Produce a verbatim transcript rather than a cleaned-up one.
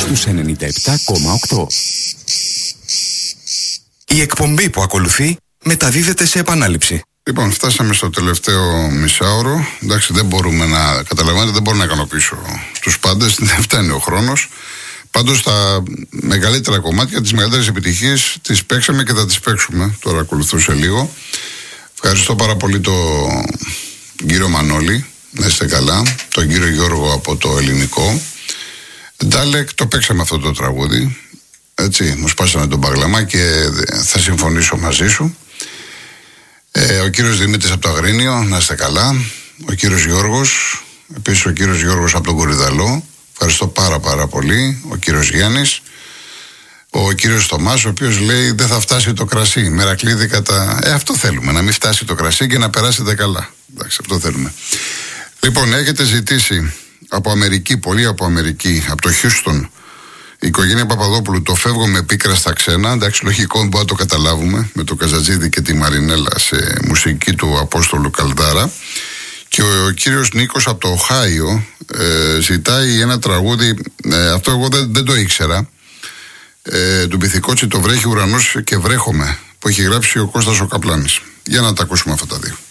στους ενενήντα επτά κόμμα οκτώ. Η εκπομπή που ακολουθεί μεταδίδεται σε επανάληψη. Λοιπόν, φτάσαμε στο τελευταίο μισάωρο. Εντάξει, δεν μπορούμε να καταλαβαίνετε, δεν μπορώ να ικανοποιήσω τους πάντες, δεν φτάνει ο χρόνος. Πάντως τα μεγαλύτερα κομμάτια, τις μεγαλύτερες επιτυχίες τις παίξαμε και θα τις παίξουμε. Τώρα ακολουθούσε λίγο. Ευχαριστώ πάρα πολύ τον κύριο Μανώλη, να είστε καλά. Τον κύριο Γιώργο από το Ελληνικό. Ντάλεκ, το παίξαμε αυτό το τραγούδι. Έτσι, μου σπάσανε τον παγλαμά και θα συμφωνήσω μαζί σου. Ε, ο κύριος Δημήτρης από το Αγρίνιο, να είστε καλά. Ο κύριος Γιώργος, επίσης ο κύριος Γιώργος από τον Κορυδαλό. Ευχαριστώ πάρα πάρα πολύ. Ο κύριος Γιάννης. Ο κύριος Θωμάς, ο οποίος λέει δεν θα φτάσει το κρασί. Μερακλείδη κατά... Ε, αυτό θέλουμε, να μην φτάσει το κρασί και να περάσετε καλά. Εντάξει, αυτό θέλουμε. Λοιπόν, έχετε ζητήσει από Αμερική, πολύ από Αμερική, από το Χιούστον, η οικογένεια Παπαδόπουλου, το φεύγω με πίκρα στα ξένα. Εντάξει, λογικό μπορούμε να το καταλάβουμε, με το Καζατζίδη και τη Μαρινέλα σε μουσική του Απόστολου Καλδάρα. Και ο, ο κύριος Νίκος από το Οχάιο ε, ζητάει ένα τραγούδι, ε, αυτό εγώ δεν, δεν το ήξερα, ε, του Πυθικότσι, το βρέχει ουρανός και βρέχομαι, που έχει γράψει ο Κώστας ο Καπλάνης. Για να τα ακούσουμε αυτά τα δύο.